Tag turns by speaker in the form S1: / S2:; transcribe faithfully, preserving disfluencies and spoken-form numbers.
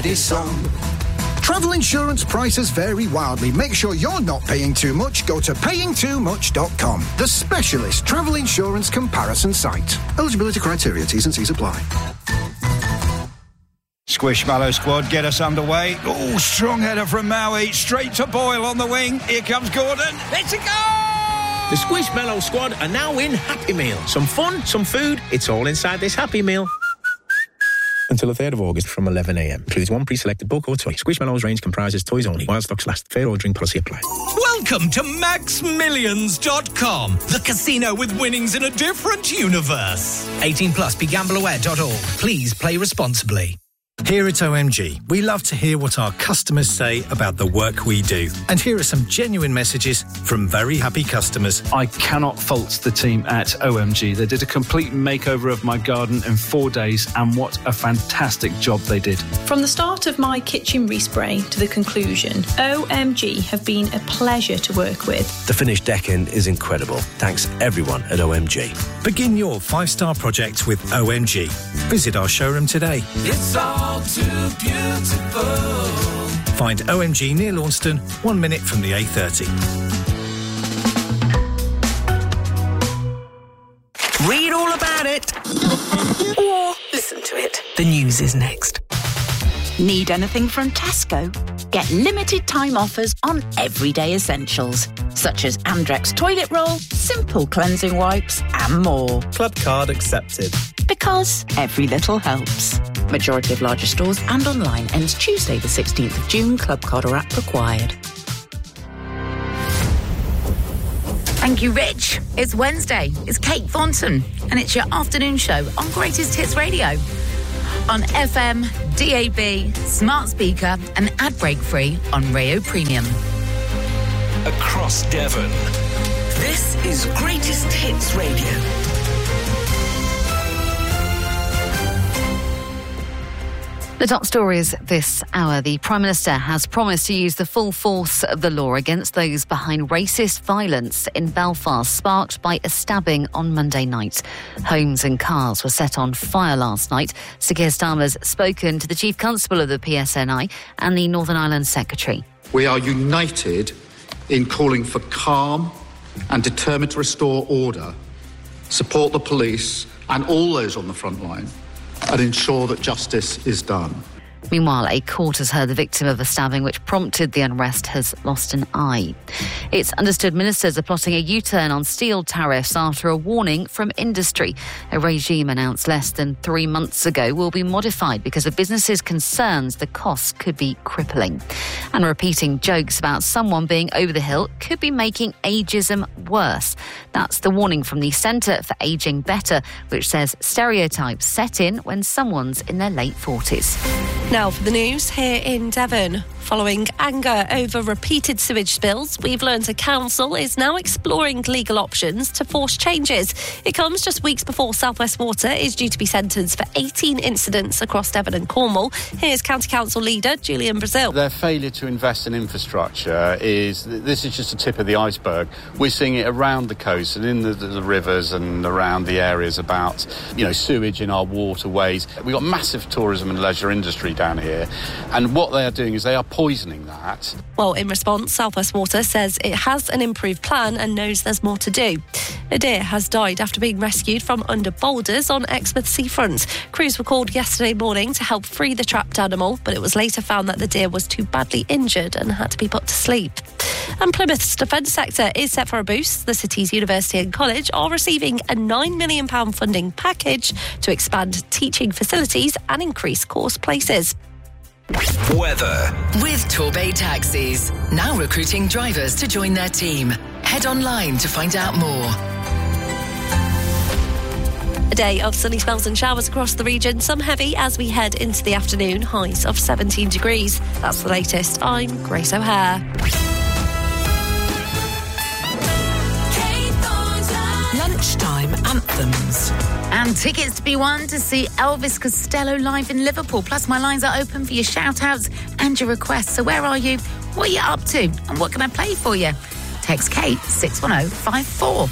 S1: this song.
S2: Travel insurance prices vary wildly. Make sure you're not paying too much. Go to paying too much dot com, the specialist travel insurance comparison site. Eligibility criteria, T's and C's apply.
S3: Squishmallow squad, get us underway. Oh, strong header from Maui. Straight to Boyle on the wing. Here comes Gordon. It's a goal!
S4: The Squishmallow squad are now in Happy Meal. Some fun, some food. It's all inside this Happy Meal. Until the third of August from eleven a m. Includes one pre-selected book or toy. Squishmallows range comprises toys only. While stocks last. Fair ordering policy applies.
S5: Welcome to max millions dot com, the casino with winnings in a different universe. eighteen plus, be gamble aware dot org. Please play responsibly.
S6: Here at O M G, we love to hear what our customers say about the work we do. And here are some genuine messages from very happy customers.
S7: I cannot fault the team at O M G. They did a complete makeover of my garden in four days, and what a fantastic job they did.
S8: From the start of my kitchen respray to the conclusion, O M G have been a pleasure to work with.
S9: The finished decking is incredible. Thanks everyone at O M G.
S6: Begin your five-star project with O M G. Visit our showroom today.
S1: It's all too beautiful.
S6: Find O M G near Launceston, one minute from the A thirty.
S10: Read all about it. Or listen to it. The news is next.
S11: Need anything from Tesco? Get limited time offers on everyday essentials, such as Andrex toilet roll, Simple cleansing wipes, and more.
S12: Club card accepted.
S11: Because every little helps. Majority of larger stores and online ends Tuesday the sixteenth of June. Club card or app required.
S13: Thank you, Rich. It's Wednesday. It's Kate Thornton, and it's your afternoon show on Greatest Hits Radio. On F M, D A B, smart speaker, and ad break free on Rayo Premium.
S5: Across Devon. This is Greatest Hits Radio.
S14: The top stories this hour. The Prime Minister has promised to use the full force of the law against those behind racist violence in Belfast, sparked by a stabbing on Monday night. Homes and cars were set on fire last night. Sir Keir Starmer's spoken to the Chief Constable of the P S N I and the Northern Ireland Secretary.
S15: We are united in calling for calm and determined to restore order, support the police and all those on the front line, and ensure that justice is done.
S14: Meanwhile, a court has heard the victim of a stabbing which prompted the unrest has lost an eye. It's understood ministers are plotting a U-turn on steel tariffs after a warning from industry. A regime announced less than three months ago will be modified because of businesses' concerns the costs could be crippling. And repeating jokes about someone being over the hill could be making ageism worse. That's the warning from the Centre for Ageing Better, which says stereotypes set in when someone's in their late forties.
S16: Now for the news here in Devon. Following anger over repeated sewage spills, we've learned a council is now exploring legal options to force changes. It comes just weeks before South West Water is due to be sentenced for eighteen incidents across Devon and Cornwall. Here's County Council leader Julian Brazil.
S17: Their failure to invest in infrastructure is, this is just a tip of the iceberg. We're seeing it around the coast and in the, the rivers and around the areas about, you know, sewage in our waterways. We've got massive tourism and leisure industry down here, and what they are doing is they are poisoning that.
S16: Well, in response, South West Water says it has an improved plan and knows there's more to do. A deer has died after being rescued from under boulders on Exmouth seafront. Crews were called yesterday morning to help free the trapped animal, but it was later found that the deer was too badly injured and had to be put to sleep. And Plymouth's defence sector is set for a boost. The city's university and college are receiving a nine million pounds funding package to expand teaching facilities and increase course places.
S5: Weather.
S10: With Torbay Taxis. Now recruiting drivers to join their team. Head online to find out more.
S16: A day of sunny spells and showers across the region, some heavy as we head into the afternoon, highs of seventeen degrees. That's the latest. I'm Grace O'Hare.
S10: Lunchtime anthems.
S13: And tickets to be won to see Elvis Costello live in Liverpool. Plus, my lines are open for your shout-outs and your requests. So where are you? What are you up to? And what can I play for you? Text Kate six one oh five four.